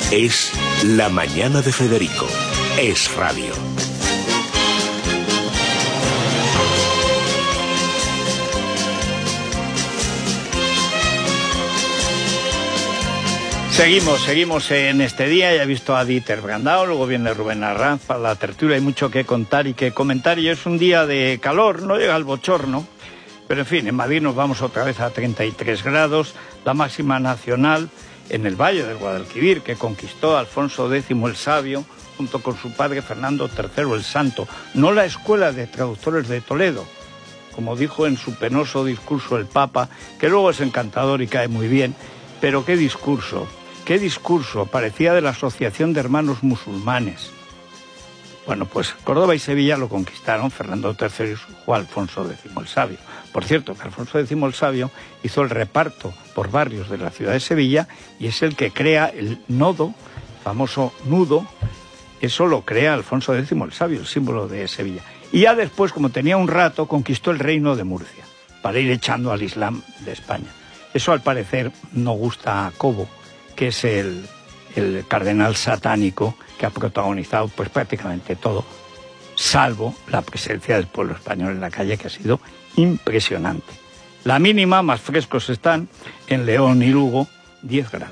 Es La Mañana de Federico. Es radio. Seguimos en este día. Ya he visto a Dieter Brandao, luego viene Rubén Arranz para la tertulia. Hay mucho que contar y que comentar. Y es un día de calor, no llega el bochorno. Pero en fin, en Madrid nos vamos otra vez a 33 grados. La máxima nacional en el Valle del Guadalquivir, que conquistó Alfonso X el Sabio, junto con su padre Fernando III el Santo. No la Escuela de Traductores de Toledo, como dijo en su penoso discurso el Papa, que luego es encantador y cae muy bien. Pero qué discurso. ¡Qué discurso! Parecía de la Asociación de Hermanos Musulmanes. Bueno, pues Córdoba y Sevilla lo conquistaron Fernando III y su hijo Alfonso X el Sabio. Por cierto, que Alfonso X el Sabio hizo el reparto por barrios de la ciudad de Sevilla y es el que crea el nodo, famoso nudo. Eso lo crea Alfonso X el Sabio, el símbolo de Sevilla. Y ya después, como tenía un rato, conquistó el reino de Murcia para ir echando al Islam de España. Eso al parecer no gusta a Cobo, que es el cardenal satánico que ha protagonizado pues prácticamente todo, salvo la presencia del pueblo español en la calle, que ha sido impresionante. La mínima, más frescos están, en León y Lugo, 10 grados.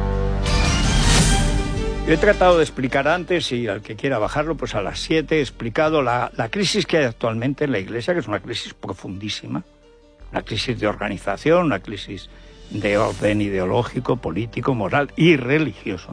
Yo he tratado de explicar antes, y al que quiera bajarlo, pues a las 7 he explicado la crisis que hay actualmente en la Iglesia, que es una crisis profundísima, una crisis de organización, una crisis de orden ideológico, político, moral y religioso.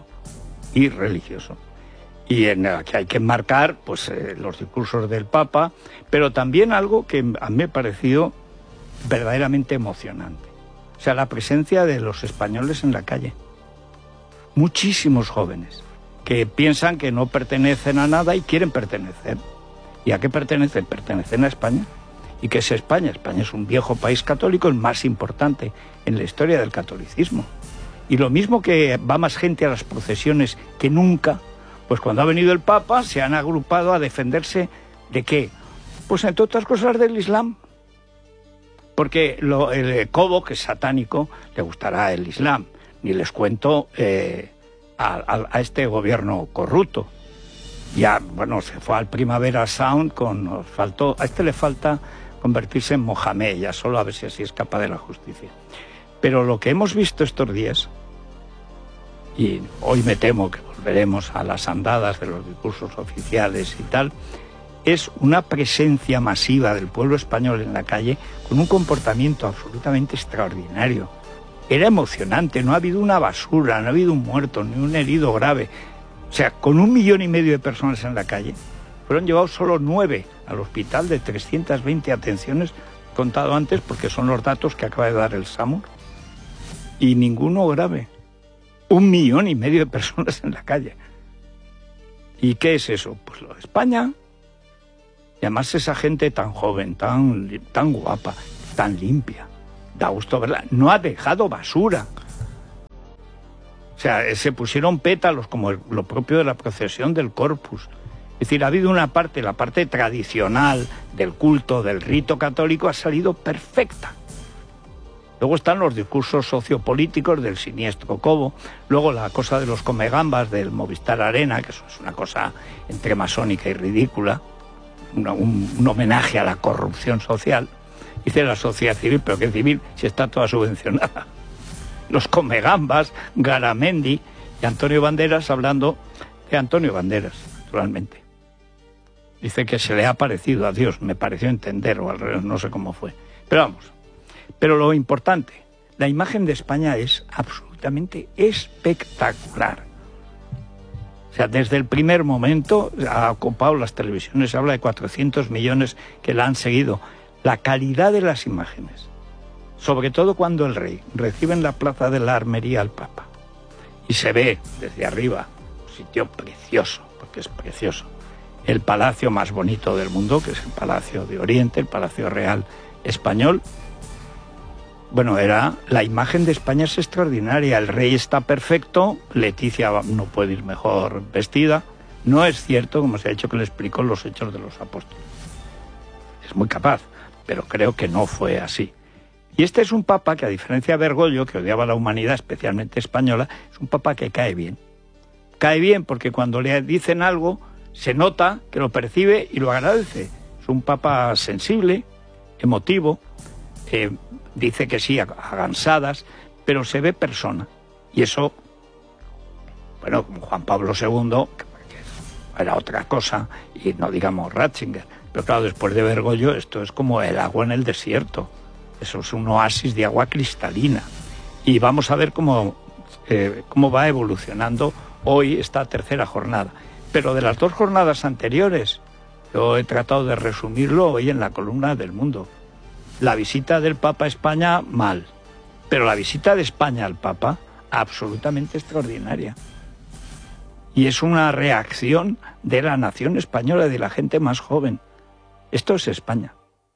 Y en la que hay que enmarcar pues, los discursos del Papa, pero también algo que a mí me ha parecido verdaderamente emocionante. O sea, la presencia de los españoles en la calle. Muchísimos jóvenes que piensan que no pertenecen a nada y quieren pertenecer. ¿Y a qué pertenecen? Pertenecen a España. ¿Y qué es España? España es un viejo país católico, el más importante en la historia del catolicismo. Y lo mismo que va más gente a las procesiones que nunca, pues cuando ha venido el Papa se han agrupado a defenderse ¿de qué? Pues entre otras cosas del Islam. Porque el Cobo, que es satánico, le gustará el Islam. Ni les cuento a este gobierno corrupto. Ya, bueno, se fue al Primavera Sound a este le falta convertirse en Mohamed, ya solo a ver si así escapa de la justicia. Pero lo que hemos visto estos días, y hoy me temo que volveremos a las andadas de los discursos oficiales y tal, es una presencia masiva del pueblo español en la calle con un comportamiento absolutamente extraordinario. Era emocionante, no ha habido una basura, no ha habido un muerto, ni un herido grave. O sea, con 1,5 millones de personas en la calle, fueron llevados solo 9 al hospital de 320 atenciones, contado antes porque son los datos que acaba de dar el SAMUR, y ninguno grave. 1,5 millones de personas en la calle. ¿Y qué es eso? Pues lo de España. Y además esa gente tan joven, tan guapa, tan limpia. Da gusto verla. No ha dejado basura. O sea, se pusieron pétalos como lo propio de la procesión del Corpus. Es decir, ha habido una parte, la parte tradicional del culto, del rito católico, ha salido perfecta. Luego están los discursos sociopolíticos del siniestro Cobo, luego la cosa de los comegambas del Movistar Arena, que eso es una cosa entre masónica y ridícula, un homenaje a la corrupción social. Dice la sociedad civil, pero ¿qué civil si está toda subvencionada? Los comegambas, Garamendi y Antonio Banderas, hablando de Antonio Banderas, naturalmente. Dice que se le ha parecido a Dios, me pareció entender, o al revés, no sé cómo fue. Pero vamos, pero lo importante, la imagen de España es absolutamente espectacular. O sea, desde el primer momento ha ocupado las televisiones, se habla de 400 millones que la han seguido. La calidad de las imágenes, sobre todo cuando el rey recibe en la plaza de la Armería al Papa y se ve desde arriba, un sitio precioso, porque es precioso, el palacio más bonito del mundo, que es el Palacio de Oriente, el Palacio Real Español. Bueno, la imagen de España es extraordinaria, el rey está perfecto, Leticia no puede ir mejor vestida. No es cierto, como se ha dicho, que le explicó los Hechos de los Apóstoles. Es muy capaz, pero creo que no fue así. Y este es un papa que, a diferencia de Bergoglio, que odiaba a la humanidad, especialmente española, es un papa que cae bien. cae bien porque cuando le dicen algo se nota que lo percibe y lo agradece. Es un papa sensible, emotivo, dice que sí a gansadas, pero se ve persona. Y eso, bueno, como Juan Pablo II, que era otra cosa, y no digamos Ratzinger, pero claro, después de Bergoglio esto es como el agua en el desierto. Eso es un oasis de agua cristalina. Y vamos a ver cómo va evolucionando hoy esta tercera jornada. Pero de las 2 jornadas anteriores, yo he tratado de resumirlo hoy en la columna del Mundo. La visita del Papa a España, mal. Pero la visita de España al Papa, absolutamente extraordinaria. Y es una reacción de la nación española y de la gente más joven. Esto es España.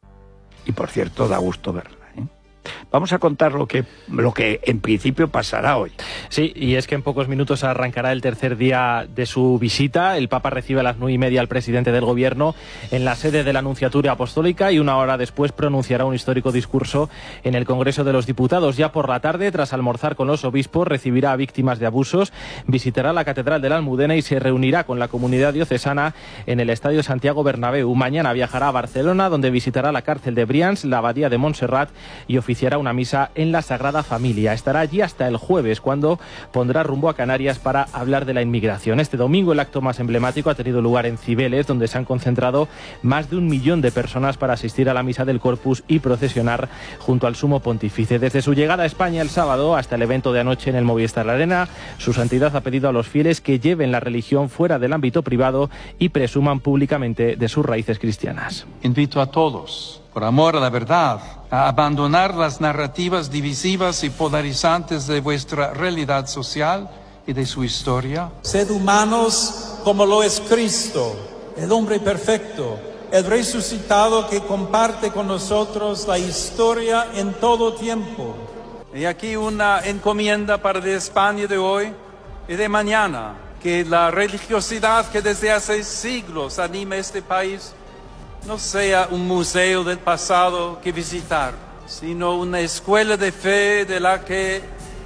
Y por cierto, da gusto verla. Vamos a contar lo que en principio pasará hoy. Sí, y es que en pocos minutos arrancará el tercer día de su visita. El Papa recibe a las 9:30 al presidente del Gobierno en la sede de la Nunciatura Apostólica y una hora después pronunciará un histórico discurso en el Congreso de los Diputados. Ya por la tarde, tras almorzar con los obispos, recibirá a víctimas de abusos, visitará la Catedral de la Almudena y se reunirá con la comunidad diocesana en el Estadio Santiago Bernabéu. Mañana viajará a Barcelona, donde visitará la cárcel de Brians, la abadía de Montserrat y oficiará una misa en la Sagrada Familia. Estará allí hasta el jueves, cuando pondrá rumbo a Canarias para hablar de la inmigración. Este domingo el acto más emblemático ha tenido lugar en Cibeles, donde se han concentrado más de 1 millón de personas para asistir a la misa del Corpus y procesionar junto al Sumo Pontífice. Desde su llegada a España el sábado hasta el evento de anoche en el Movistar Arena, su santidad ha pedido a los fieles que lleven la religión fuera del ámbito privado y presuman públicamente de sus raíces cristianas. Invito a todos, por amor a la verdad, a abandonar las narrativas divisivas y polarizantes de vuestra realidad social y de su historia. Sed humanos como lo es Cristo, el hombre perfecto, el resucitado que comparte con nosotros la historia en todo tiempo. Y aquí una encomienda para la España de hoy y de mañana, que la religiosidad que desde hace siglos anima este país no sea un museo del pasado que visitar, sino una escuela de fe de la que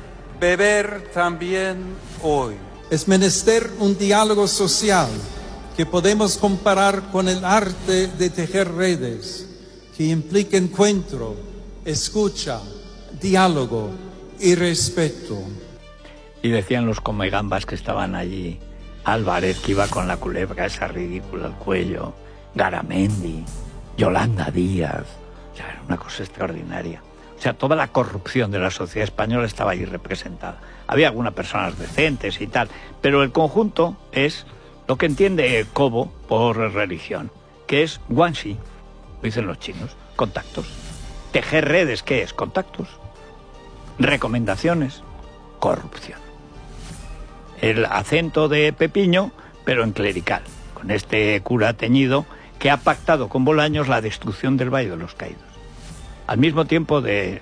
beber también hoy. Es menester un diálogo social que podemos comparar con el arte de tejer redes, que implica encuentro, escucha, diálogo y respeto. Y decían los comegambas que estaban allí, Álvarez, que iba con la culebra esa ridícula al cuello, Garamendi, Yolanda Díaz, o sea, era una cosa extraordinaria. O sea, toda la corrupción de la sociedad española estaba allí representada. Había algunas personas decentes y tal, pero el conjunto es lo que entiende Cobo por religión, que es guanxi, lo dicen los chinos, contactos. Tejer redes, ¿qué es? Contactos. Recomendaciones, corrupción. El acento de Pepiño, pero en clerical, con este cura teñido que ha pactado con Bolaños la destrucción del Valle de los Caídos. Al mismo tiempo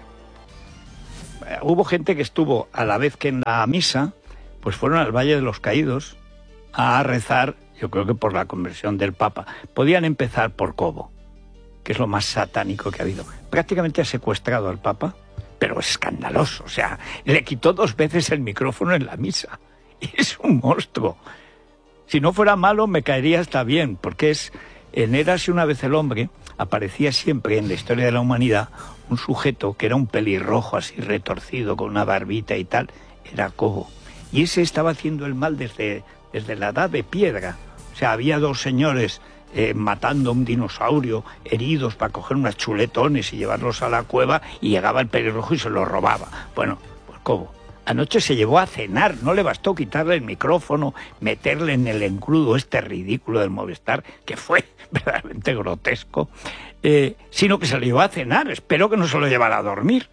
hubo gente que estuvo a la vez que en la misa, pues fueron al Valle de los Caídos a rezar, yo creo que por la conversión del Papa. Podían empezar por Cobo, que es lo más satánico que ha habido. Prácticamente ha secuestrado al Papa, pero es escandaloso. O sea, le quitó 2 veces el micrófono en la misa. Y es un monstruo. Si no fuera malo, me caería hasta bien, porque en Érase una vez el hombre, aparecía siempre en la historia de la humanidad un sujeto que era un pelirrojo así retorcido, con una barbita y tal, era Cobo. Y ese estaba haciendo el mal desde la edad de piedra. O sea, había 2 señores matando a un dinosaurio, heridos, para coger unos chuletones y llevarlos a la cueva, y llegaba el pelirrojo y se los robaba. Bueno, pues Cobo. Anoche se llevó a cenar, no le bastó quitarle el micrófono, meterle en el engrudo este ridículo del Movistar, que fue verdaderamente grotesco, sino que se lo llevó a cenar. Espero que no se lo llevara a dormir.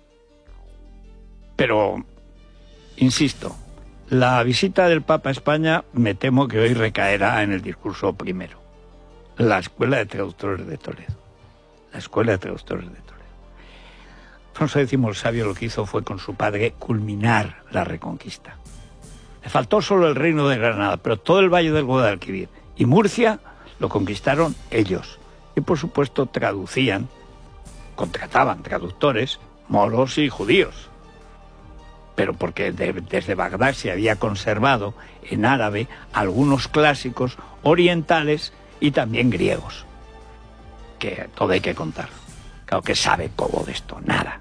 Pero, insisto, la visita del Papa a España me temo que hoy recaerá en el discurso primero. La Escuela de Traductores de Toledo. La Escuela de Traductores de Toledo. Alfonso X el Sabio lo que hizo fue con su padre culminar la Reconquista. Le faltó solo el reino de Granada, pero todo el Valle del Guadalquivir y Murcia lo conquistaron ellos. Y por supuesto contrataban traductores moros y judíos. pero porque desde Bagdad se había conservado en árabe algunos clásicos orientales y también griegos, que todo hay que contar. Claro, que sabe Cobo de esto, nada.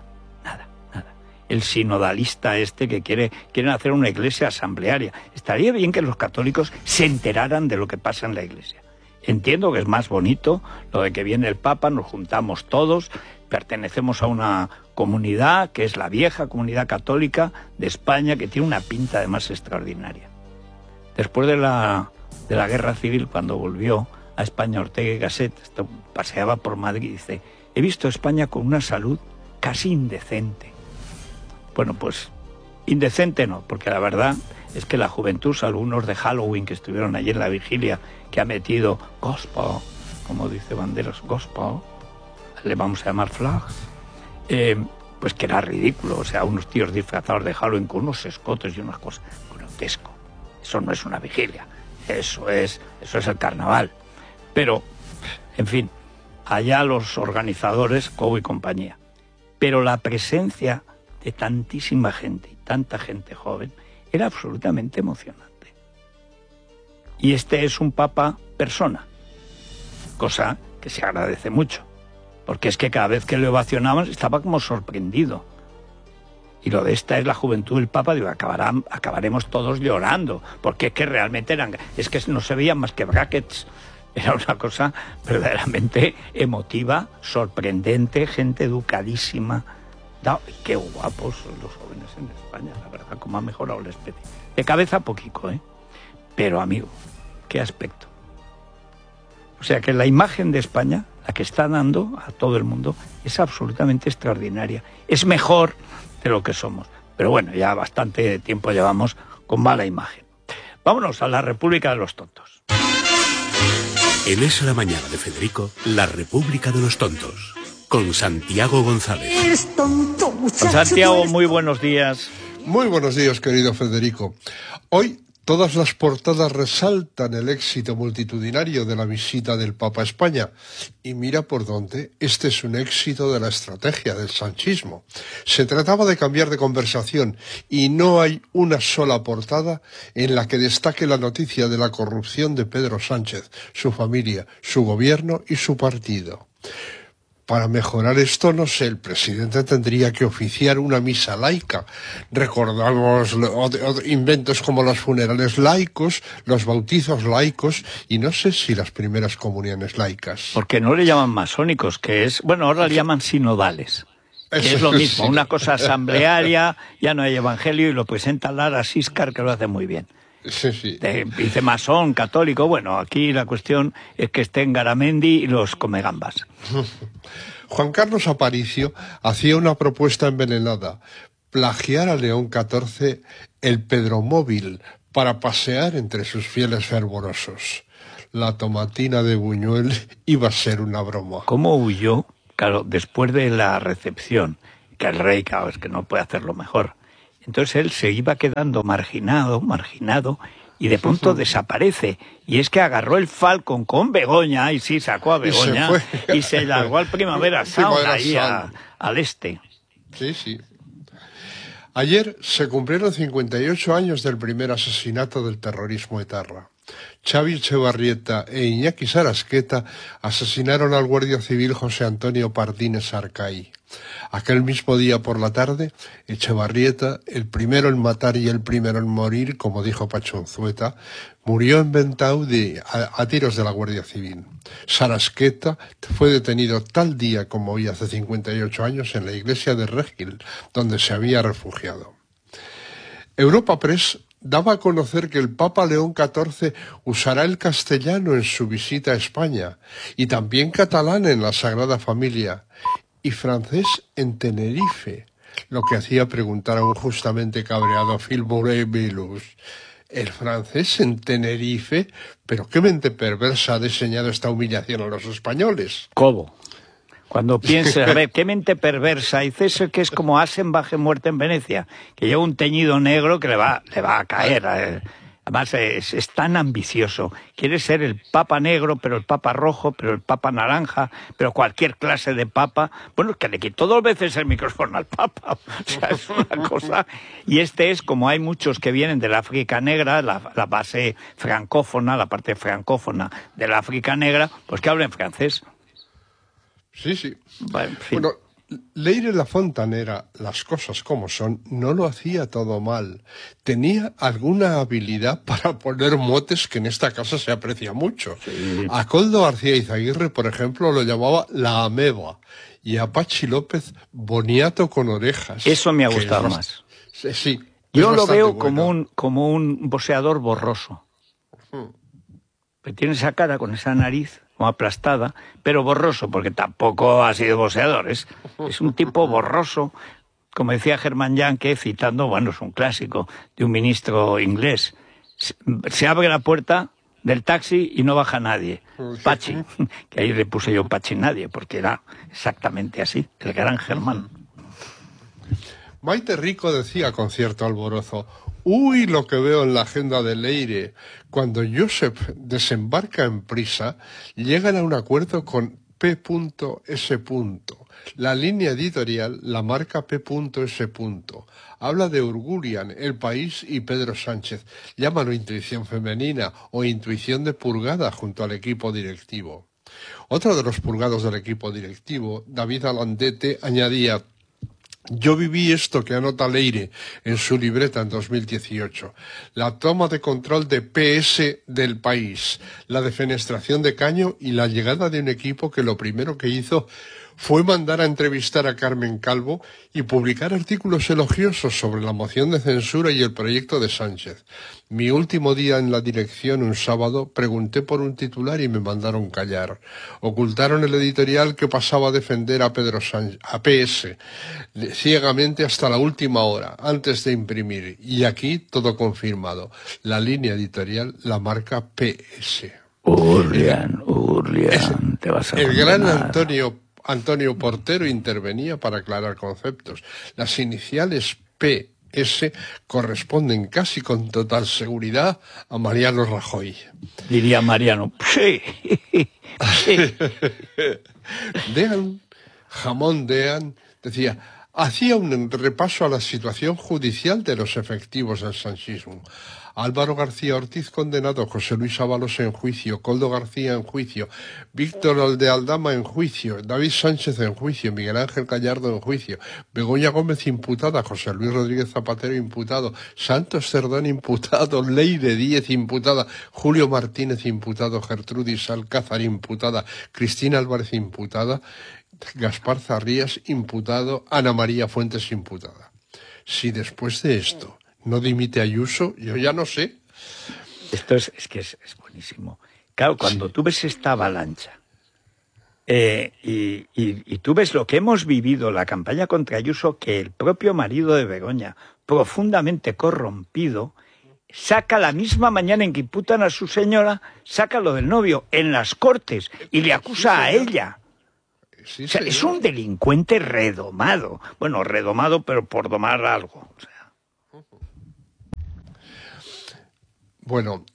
El sinodalista que quieren hacer una iglesia asamblearia. Estaría bien que los católicos se enteraran de lo que pasa en la iglesia. Entiendo que es más bonito lo de que viene el Papa, nos juntamos todos, pertenecemos a una comunidad que es la vieja comunidad católica de España, que tiene una pinta además extraordinaria. Después de la guerra civil, cuando volvió a España Ortega y Gasset, paseaba por Madrid y dice: he visto España con una salud casi indecente. Bueno, pues indecente no, porque la verdad es que la juventud, algunos de Halloween que estuvieron allí en la vigilia, que ha metido gospel, como dice Banderas, gospel, le vamos a llamar flags, pues que era ridículo, o sea, unos tíos disfrazados de Halloween con unos escotes y unas cosas, grotesco. Eso no es una vigilia, eso es el carnaval. Pero, en fin, allá los organizadores, Cobo y compañía. Pero la presencia de tantísima gente y tanta gente joven era absolutamente emocionante. Y este es un papa persona, cosa que se agradece mucho, porque es que cada vez que le ovacionaban estaba como sorprendido. Y lo de esta es la juventud del papa, digo, acabaremos todos llorando, porque es que realmente es que no se veían más que brackets. Era una cosa verdaderamente emotiva, sorprendente, gente educadísima. Qué guapos son los jóvenes en España, la verdad, cómo ha mejorado la especie. De cabeza poquito, pero amigo, qué aspecto. O sea que la imagen de España, la que está dando a todo el mundo, es absolutamente extraordinaria. Es mejor de lo que somos. Pero bueno, ya bastante tiempo llevamos con mala imagen. Vámonos a la República de los Tontos. En Es la Mañana de Federico, la República de los Tontos, con Santiago González. Eres tonto, muchacho. Santiago, muy buenos días. Muy buenos días, querido Federico. Hoy todas las portadas resaltan el éxito multitudinario de la visita del Papa a España. Y mira por dónde, este es un éxito de la estrategia del sanchismo. Se trataba de cambiar de conversación y no hay una sola portada en la que destaque la noticia de la corrupción de Pedro Sánchez, su familia, su gobierno y su partido. Para mejorar esto, no sé, el presidente tendría que oficiar una misa laica. Recordamos inventos como los funerales laicos, los bautizos laicos y no sé si las primeras comuniones laicas. Porque no le llaman masónicos, que es... Bueno, ahora le llaman sinodales, que es lo mismo, una cosa asamblearia, ya no hay evangelio y lo presenta Lara Siscar, que lo hace muy bien. Sí. Dice masón, católico, bueno, aquí la cuestión es que estén Garamendi y los comegambas. Juan Carlos Aparicio hacía una propuesta envenenada: plagiar a León XIV el Pedromóvil para pasear entre sus fieles fervorosos. La tomatina de Buñuel iba a ser una broma. ¿Cómo huyó? Claro, después de la recepción, que el rey, claro, es que no puede hacerlo mejor. Entonces él se iba quedando marginado, y de pronto desaparece. Y es que agarró el Falcon con Begoña, y sí, sacó a Begoña, y se largó al Primavera Sound, ahí al este. Sí. Ayer se cumplieron 58 años del primer asesinato del terrorismo etarra. Xavi Echevarrieta e Iñaki Sarasqueta asesinaron al guardia civil José Antonio Pardines Arcay. Aquel mismo día por la tarde, Echevarrieta, el primero en matar y el primero en morir, como dijo Pachonzueta, murió en Ventau a tiros de la Guardia Civil. Sarasqueta fue detenido tal día como hoy hace 58 años en la iglesia de Regil, donde se había refugiado. Europa Press daba a conocer que el Papa León XIV usará el castellano en su visita a España y también catalán en la Sagrada Familia y francés en Tenerife, lo que hacía preguntar a un justamente cabreado Phil Bourret-Belus. ¿El francés en Tenerife? ¿Pero qué mente perversa ha diseñado esta humillación a los españoles? Cobo. Cuando pienses, a ver, ¿qué mente perversa? Dice eso que es como Asenbach en Muerte en Venecia, que lleva un teñido negro que le va a caer Además es tan ambicioso. Quiere ser el papa negro, pero el papa rojo, pero el papa naranja, pero cualquier clase de papa. Bueno, es que le quitó 2 veces el micrófono al papa. O sea, es una cosa. Y este es, como hay muchos que vienen de la África negra, la base francófona, la parte francófona de la África negra, pues que hablen francés. Sí, sí. Bueno, en fin. Bueno, Leire la Fontanera, las cosas como son, no lo hacía todo mal. Tenía alguna habilidad para poner motes que en esta casa se aprecia mucho. Sí. A Koldo García Izaguirre, por ejemplo, lo llamaba la ameba. Y a Pachi López, boniato con orejas. Eso me ha gustado más. Sí. Yo lo veo bueno. como un boxeador borroso. Que tiene esa cara con esa nariz como aplastada, pero borroso, porque tampoco ha sido boxeador. Es un tipo borroso, como decía Germán Janke, citando, bueno, es un clásico de un ministro inglés. Se abre la puerta del taxi y no baja nadie. Pachi, que ahí le puse yo Pachi nadie, porque era exactamente así, el gran Germán. Maite Rico decía con cierto alborozo: uy, lo que veo en la agenda de Leire. Cuando Josep desembarca en Prisa, llegan a un acuerdo con P.S. La línea editorial la marca P.S. Habla de Urgurian, El País y Pedro Sánchez. Llámalo intuición femenina o intuición de purgada junto al equipo directivo. Otro de los purgados del equipo directivo, David Alandete, añadía: yo viví esto que anota Leire en su libreta en 2018. La toma de control de PS del País, la defenestración de Caño y la llegada de un equipo que lo primero que hizo fue mandar a entrevistar a Carmen Calvo y publicar artículos elogiosos sobre la moción de censura y el proyecto de Sánchez. Mi último día en la dirección, un sábado, pregunté por un titular y me mandaron callar. Ocultaron el editorial que pasaba a defender a Pedro Sánchez, a PS, ciegamente hasta la última hora, antes de imprimir. Y aquí todo confirmado. La línea editorial la marca PS. Urlian, te vas a el gran condenar. Antonio Portero intervenía para aclarar conceptos. Las iniciales PS corresponden casi con total seguridad a Mariano Rajoy. Diría Mariano, sí. Jamón Dean, decía: hacía un repaso a la situación judicial de los efectivos del sanchismo. Álvaro García Ortiz condenado, José Luis Ábalos en juicio, Koldo García en juicio, Víctor Aldealdama en juicio, David Sánchez en juicio, Miguel Ángel Gallardo en juicio, Begoña Gómez imputada, José Luis Rodríguez Zapatero imputado, Santos Cerdán imputado, Leire Díez imputada, Julio Martínez imputado, Gertrudis Alcázar imputada, Cristina Álvarez imputada, Gaspar Zarrías imputado, Ana María Fuentes imputada. Si después de esto no dimite Ayuso, yo ya no sé. Esto es que es buenísimo. Claro, cuando tú ves esta avalancha y tú ves lo que hemos vivido, la campaña contra Ayuso, que el propio marido de Begoña, profundamente corrompido, saca la misma mañana en que imputan a su señora, saca lo del novio en las Cortes y le acusa a ella. Sí, o sea, es un delincuente redomado. Bueno, redomado, pero por domar algo. O sea. Bueno,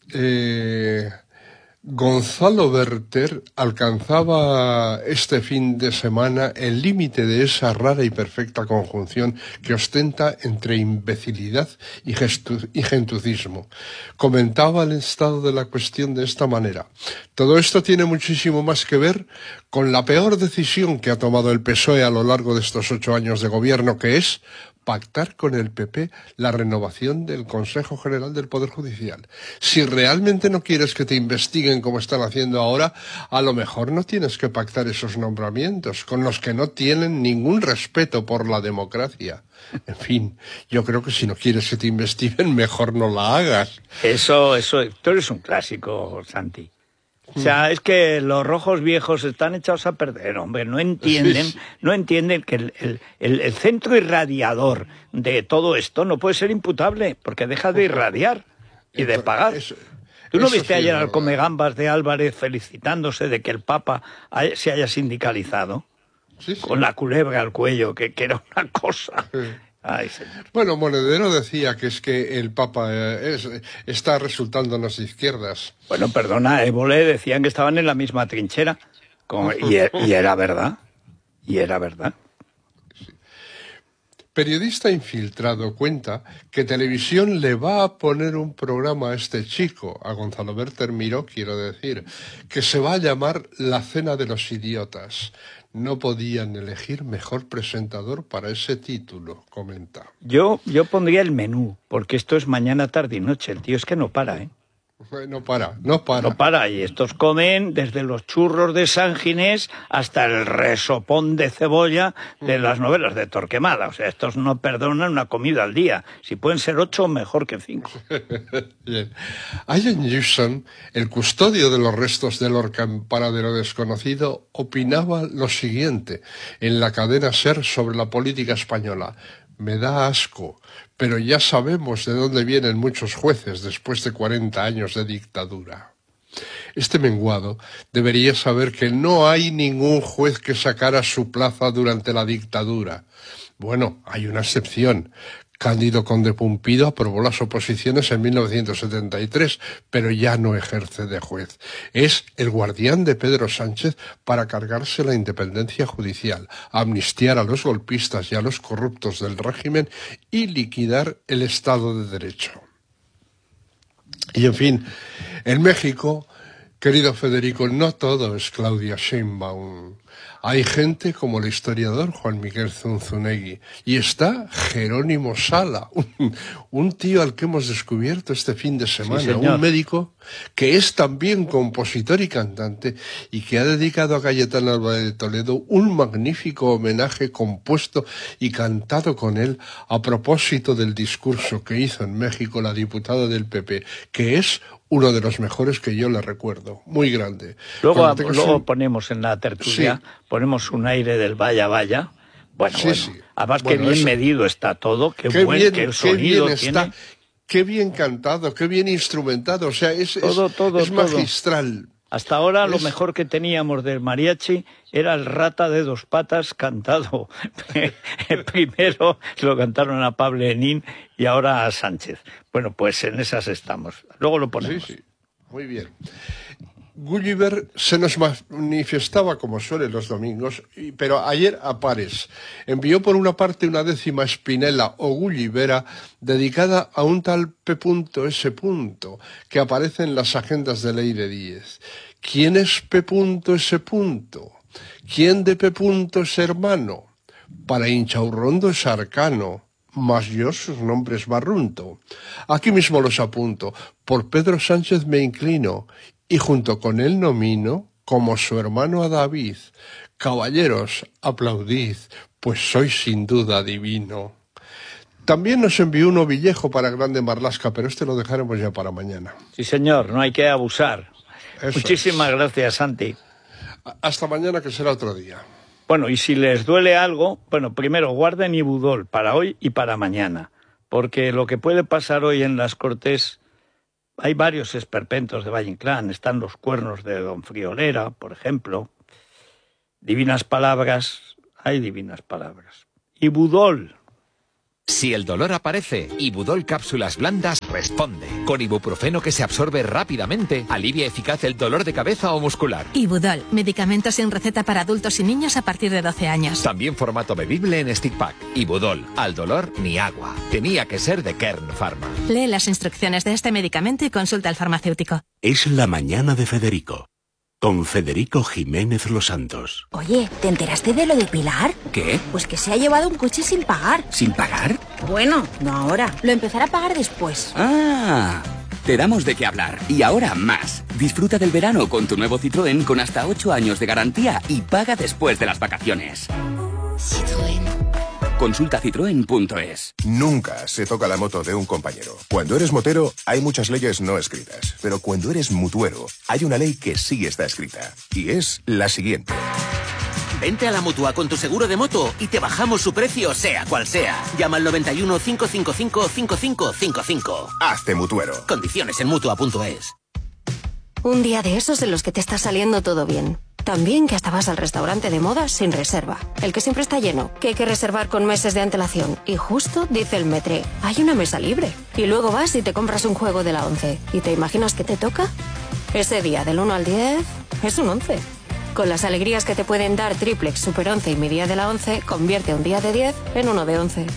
Gonzalo Berter alcanzaba este fin de semana el límite de esa rara y perfecta conjunción que ostenta entre imbecilidad y gentucismo. Comentaba el estado de la cuestión de esta manera: todo esto tiene muchísimo más que ver con la peor decisión que ha tomado el PSOE a lo largo de estos 8 años de gobierno, que es pactar con el PP la renovación del Consejo General del Poder Judicial. Si realmente no quieres que te investiguen como están haciendo ahora, a lo mejor no tienes que pactar esos nombramientos con los que no tienen ningún respeto por la democracia. En fin, yo creo que si no quieres que te investiguen, mejor no la hagas. Eso, tú eres un clásico, Santi. O sea, es que los rojos viejos están echados a perder, hombre. No entienden que el centro irradiador de todo esto no puede ser imputable, porque deja de irradiar y de pagar. ¿Tú no viste ayer al Comegambas de Álvarez felicitándose de que el Papa se haya sindicalizado? Sí. Con la culebra al cuello, que era una cosa. Ay, señor. Bueno, Monedero decía que es que el Papa está resultándonos de izquierdas. Bueno, perdona, Évole decían que estaban en la misma trinchera. Y era verdad. Y era verdad. Periodista infiltrado cuenta que Televisión le va a poner un programa a este chico, a Gonzalo Berter Miró, quiero decir, que se va a llamar La Cena de los Idiotas. No podían elegir mejor presentador para ese título, comenta. Yo pondría el menú, porque esto es mañana, tarde y noche. El tío es que no para, ¿eh? No para. No para, y estos comen desde los churros de San Ginés hasta el resopón de cebolla de las novelas de Torquemada. O sea, estos no perdonan una comida al día. Si pueden ser 8, mejor que 5. Bien. Ian Hewson, el custodio de los restos de Lorca en Paradero Desconocido, opinaba lo siguiente en la cadena SER sobre la política española. Me da asco, pero ya sabemos de dónde vienen muchos jueces después de 40 años de dictadura. Este menguado debería saber que no hay ningún juez que sacara su plaza durante la dictadura. Bueno, hay una excepción. Cándido Conde Pumpido aprobó las oposiciones en 1973, pero ya no ejerce de juez. Es el guardián de Pedro Sánchez para cargarse la independencia judicial, amnistiar a los golpistas y a los corruptos del régimen y liquidar el Estado de Derecho. Y en fin, en México, querido Federico, no todo es Claudia Sheinbaum. Hay gente como el historiador Juan Miguel Zunzunegui y está Jerónimo Sala, un tío al que hemos descubierto este fin de semana, sí, un médico que es también compositor y cantante y que ha dedicado a Cayetano Álvarez de Toledo un magnífico homenaje compuesto y cantado con él a propósito del discurso que hizo en México la diputada del PP, que es uno de los mejores que yo le recuerdo, muy grande. Luego ponemos en la tertulia, sí, ponemos un aire del vaya vaya. Bueno, sí, bueno. Sí. Además, bueno, qué bien medido está todo, qué sonido bien tiene. Está, qué bien cantado, qué bien instrumentado, o sea, es magistral. Hasta ahora lo mejor que teníamos del mariachi era el Rata de Dos Patas cantado. Primero lo cantaron a Pablo Henín y ahora a Sánchez. Bueno, pues en esas estamos. Luego lo ponemos. Sí, muy bien. Gulliver se nos manifestaba como suele los domingos, pero ayer a pares. Envió por una parte una 10ª Spinella o Gullivera dedicada a un tal P.S. que aparece en las agendas de Leire Díez. ¿Quién es P.S.? ¿Quién de P. es hermano? Para Inchaurrondo es arcano, mas yo sus nombres barrunto. Aquí mismo los apunto, por Pedro Sánchez me inclino, y junto con él nomino como su hermano a David. Caballeros, aplaudid, pues sois sin duda divino. También nos envió uno Villejo para Grande Marlaska, pero este lo dejaremos ya para mañana. Sí, señor, no hay que abusar. Muchísimas gracias, Santi. Hasta mañana, que será otro día. Bueno, y si les duele algo, bueno, primero guarden Ibudol para hoy y para mañana, porque lo que puede pasar hoy en las Cortes... Hay varios esperpentos de Valle Inclán, están los cuernos de Don Friolera, por ejemplo. Divinas palabras, hay divinas palabras. Ibudol. Si el dolor aparece, Ibudol cápsulas blandas responde. Con ibuprofeno que se absorbe rápidamente, alivia eficaz el dolor de cabeza o muscular. Ibudol, medicamento sin receta para adultos y niños a partir de 12 años. También formato bebible en stick pack. Ibudol, al dolor ni agua. Tenía que ser de Kern Pharma. Lee las instrucciones de este medicamento y consulta al farmacéutico. Es la mañana de Federico. Con Federico Jiménez Los Santos. Oye, ¿te enteraste de lo de Pilar? ¿Qué? Pues que se ha llevado un coche sin pagar. ¿Sin pagar? Bueno, no ahora. Lo empezará a pagar después. Ah, te damos de qué hablar. Y ahora más. Disfruta del verano con tu nuevo Citroën con hasta 8 años de garantía y paga después de las vacaciones. Citroën. Consulta citroen.es. Nunca se toca la moto de un compañero. Cuando eres motero, hay muchas leyes no escritas. Pero cuando eres mutuero, hay una ley que sí está escrita. Y es la siguiente. Vente a la Mutua con tu seguro de moto y te bajamos su precio, sea cual sea. Llama al 91 555 5555. Hazte mutuero. Condiciones en Mutua.es. Un día de esos en los que te está saliendo todo bien. También que hasta vas al restaurante de moda sin reserva. El que siempre está lleno, que hay que reservar con meses de antelación. Y justo dice el metre, hay una mesa libre. Y luego vas y te compras un juego de la 11. ¿Y te imaginas que te toca? Ese día del 1 al 10 es un 11. Con las alegrías que te pueden dar Triplex, Super 11 y mi día de la 11, convierte un día de 10 en uno de 11.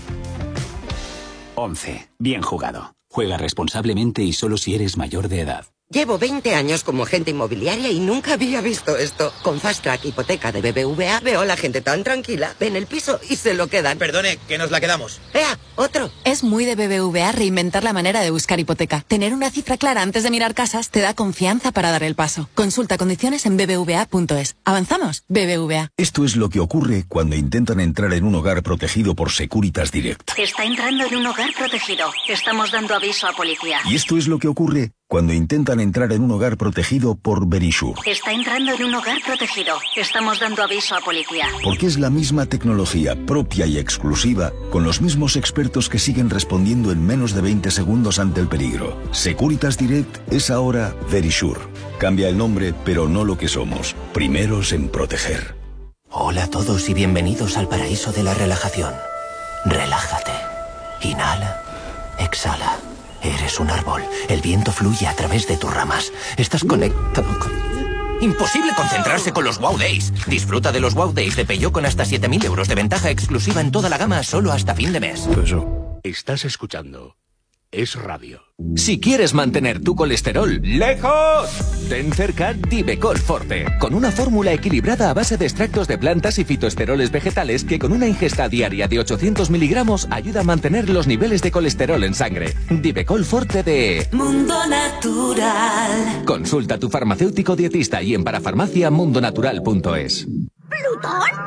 11. Bien jugado. Juega responsablemente y solo si eres mayor de edad. Llevo 20 años como agente inmobiliaria y nunca había visto esto. Con Fast Track Hipoteca de BBVA veo a la gente tan tranquila. Ven el piso y se lo quedan. Perdone, que nos la quedamos. ¡Ea! ¡Otro! Es muy de BBVA reinventar la manera de buscar hipoteca. Tener una cifra clara antes de mirar casas te da confianza para dar el paso. Consulta condiciones en bbva.es. ¿Avanzamos? BBVA. Esto es lo que ocurre cuando intentan entrar en un hogar protegido por Securitas Direct. Está entrando en un hogar protegido. Estamos dando aviso a policía. Y esto es lo que ocurre cuando intentan entrar en un hogar protegido por Verisure. Está entrando en un hogar protegido. Estamos dando aviso a policía. Porque es la misma tecnología propia y exclusiva, con los mismos expertos que siguen respondiendo en menos de 20 segundos ante el peligro. Securitas Direct es ahora Verisure. Cambia el nombre, pero no lo que somos. Primeros en proteger. Hola a todos y bienvenidos al paraíso de la relajación. Relájate. Inhala. Exhala. Eres un árbol. El viento fluye a través de tus ramas. Estás conectado con... Imposible concentrarse con los Wow Days. Disfruta de los Wow Days de Peugeot con hasta 7.000 euros de ventaja exclusiva en toda la gama solo hasta fin de mes. Estás escuchando Es Radio. Si quieres mantener tu colesterol lejos, ten cerca Divecol Forte, con una fórmula equilibrada a base de extractos de plantas y fitoesteroles vegetales que con una ingesta diaria de 800 miligramos ayuda a mantener los niveles de colesterol en sangre. Divecol Forte de Mundo Natural. Consulta a tu farmacéutico dietista y en parafarmaciamundonatural.es. ¿Plutón?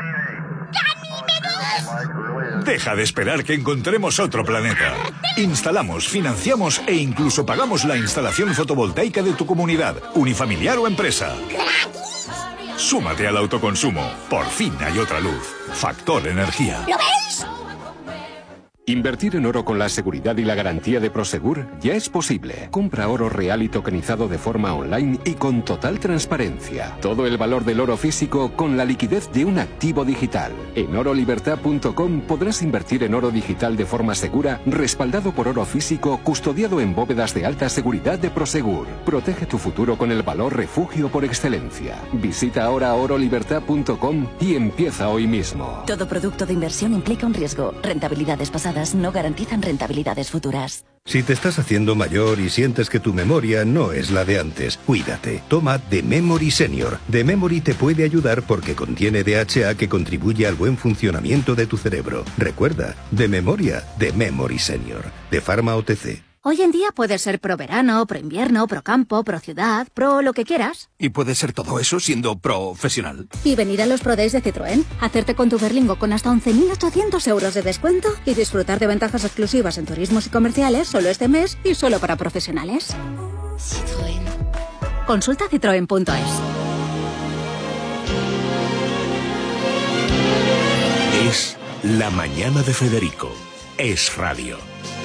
Deja de esperar que encontremos otro planeta. Instalamos, financiamos e incluso pagamos la instalación fotovoltaica de tu comunidad, unifamiliar o empresa. Súmate al autoconsumo. Por fin hay otra luz. Factor Energía. ¿Lo veis? Invertir en oro con la seguridad y la garantía de Prosegur ya es posible. Compra oro real y tokenizado de forma online y con total transparencia. Todo el valor del oro físico con la liquidez de un activo digital. En orolibertad.com podrás invertir en oro digital de forma segura, respaldado por oro físico, custodiado en bóvedas de alta seguridad de Prosegur. Protege tu futuro con el valor refugio por excelencia. Visita ahora orolibertad.com y empieza hoy mismo. Todo producto de inversión implica un riesgo. Rentabilidades pasadas no garantizan rentabilidades futuras. Si te estás haciendo mayor y sientes que tu memoria no es la de antes, cuídate. Toma The Memory Senior. The Memory te puede ayudar porque contiene DHA que contribuye al buen funcionamiento de tu cerebro. Recuerda, de memoria, The Memory Senior. De Pharma OTC. Hoy en día puedes ser pro verano, pro invierno, pro campo, pro ciudad, pro lo que quieras. Y puedes ser todo eso siendo profesional. Y venir a los Pro Days de Citroën, hacerte con tu Berlingo con hasta 11.800 euros de descuento y disfrutar de ventajas exclusivas en turismos y comerciales solo este mes y solo para profesionales. Citroën. Consulta citroen.es. Es La Mañana de Federico. Es Radio.